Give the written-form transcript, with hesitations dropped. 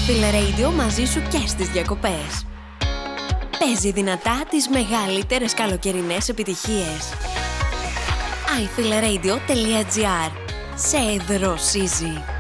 iFeel Radio μαζί σου και στις διακοπές. Παίζει δυνατά τις μεγαλύτερες καλοκαιρινές επιτυχίες. iFeelRadio.gr. Σε δροσίζει.